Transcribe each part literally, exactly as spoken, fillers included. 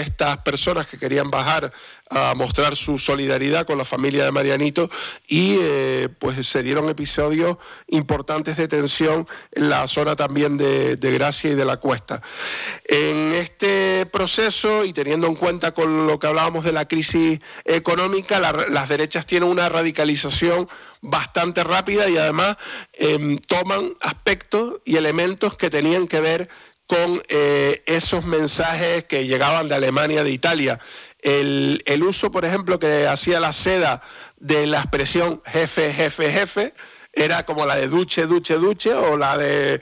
estas personas que querían bajar a mostrar su solidaridad con la familia de Marianito y eh, pues se dieron episodios importantes de tensión en la zona también de, de Gracia y de la Cuesta. En este proceso y teniendo en cuenta con lo que hablábamos de la crisis económica, la, las derechas tienen una radicalización bastante rápida y además eh, toman aspectos y elementos que tenían que ver con eh, esos mensajes que llegaban de Alemania, de Italia. El, el uso, por ejemplo, que hacía la seda de la expresión jefe, jefe, jefe, era como la de duce, duce, duce, o la de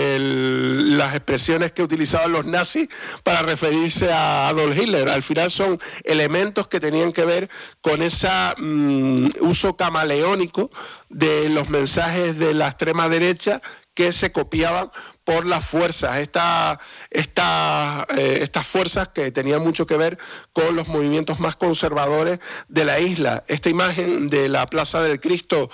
el, las expresiones que utilizaban los nazis para referirse a Adolf Hitler. Al final son elementos que tenían que ver con ese um, uso camaleónico de los mensajes de la extrema derecha que se copiaban por las fuerzas, esta, esta, eh, estas fuerzas que tenían mucho que ver con los movimientos más conservadores de la isla. Esta imagen de la Plaza del Cristo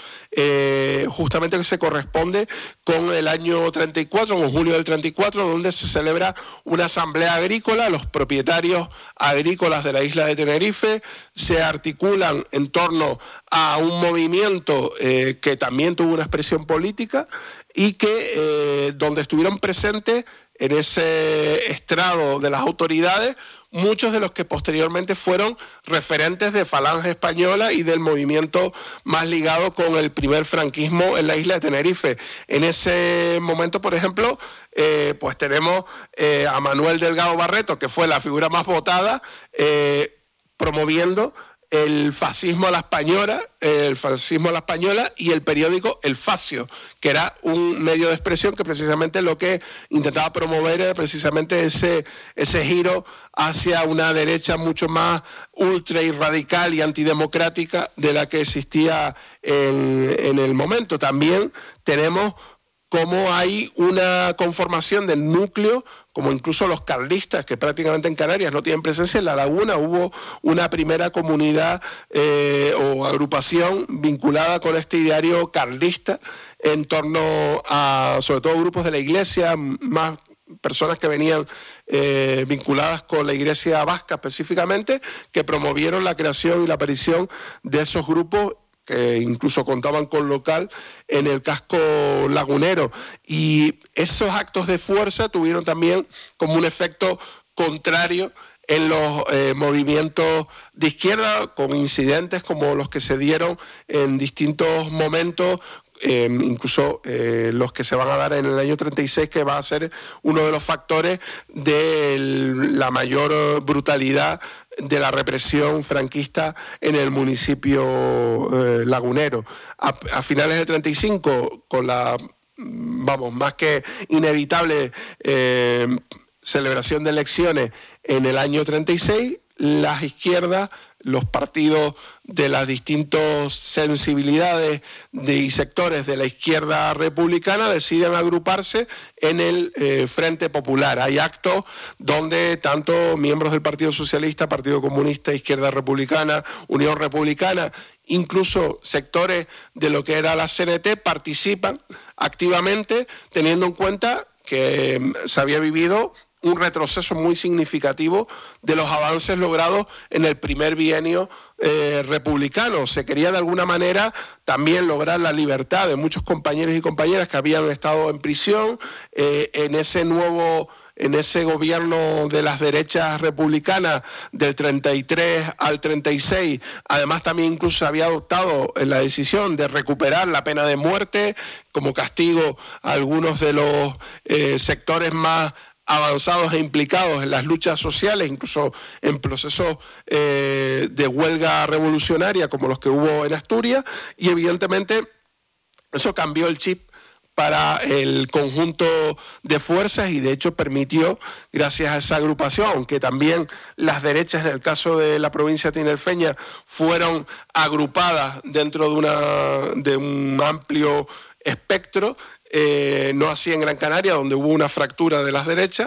eh, justamente que se corresponde con el año treinta y cuatro, con julio del treinta y cuatro, donde se celebra una asamblea agrícola. Los propietarios agrícolas de la isla de Tenerife se articulan en torno a un movimiento eh, que también tuvo una expresión política y que eh, donde estuvieron presentes en ese estrado de las autoridades muchos de los que posteriormente fueron referentes de Falange Española y del movimiento más ligado con el primer franquismo en la isla de Tenerife. En ese momento, por ejemplo, eh, pues tenemos eh, a Manuel Delgado Barreto, que fue la figura más votada, eh, promoviendo el fascismo a la española, el fascismo a la española y el periódico El Facio, que era un medio de expresión que precisamente lo que intentaba promover era precisamente ese, ese giro hacia una derecha mucho más ultra y radical y antidemocrática de la que existía en, en el momento. También tenemos cómo hay una conformación del núcleo, como incluso los carlistas, que prácticamente en Canarias no tienen presencia. En La Laguna hubo una primera comunidad eh, o agrupación vinculada con este ideario carlista en torno a, sobre todo, grupos de la iglesia, más personas que venían eh, vinculadas con la iglesia vasca específicamente, que promovieron la creación y la aparición de esos grupos que incluso contaban con local en el casco lagunero. Y esos actos de fuerza tuvieron también como un efecto contrario en los eh, movimientos de izquierda, con incidentes como los que se dieron en distintos momentos, eh, incluso eh, los que se van a dar en el año treinta y seis, que va a ser uno de los factores de la mayor brutalidad de la represión franquista en el municipio eh, lagunero. A, a finales del treinta y cinco, con la, vamos, más que inevitable eh, celebración de elecciones en el año treinta y seis, las izquierdas, los partidos de las distintas sensibilidades de, y sectores de la izquierda republicana deciden agruparse en el eh, Frente Popular. Hay actos donde tanto miembros del Partido Socialista, Partido Comunista, Izquierda Republicana, Unión Republicana, incluso sectores de lo que era la C N T participan activamente, teniendo en cuenta que se había vivido un retroceso muy significativo de los avances logrados en el primer bienio eh, republicano. Se quería de alguna manera también lograr la libertad de muchos compañeros y compañeras que habían estado en prisión eh, en ese nuevo... en ese gobierno de las derechas republicanas del treinta y tres al treinta y seis. Además, también incluso se había adoptado la decisión de recuperar la pena de muerte como castigo a algunos de los eh, sectores más avanzados e implicados en las luchas sociales, incluso en procesos eh, de huelga revolucionaria como los que hubo en Asturias, y evidentemente eso cambió el chip para el conjunto de fuerzas y de hecho permitió, gracias a esa agrupación, aunque también las derechas en el caso de la provincia tinerfeña fueron agrupadas dentro de, una, de un amplio espectro, eh, no así en Gran Canaria, donde hubo una fractura de las derechas.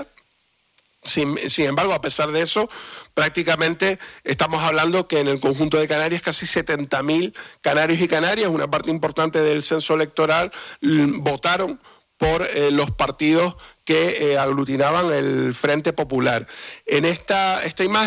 Sin, sin embargo, a pesar de eso, prácticamente estamos hablando que en el conjunto de Canarias casi setenta mil canarios y canarias, una parte importante del censo electoral, votaron por eh, los partidos que eh, aglutinaban el Frente Popular. En esta, esta imagen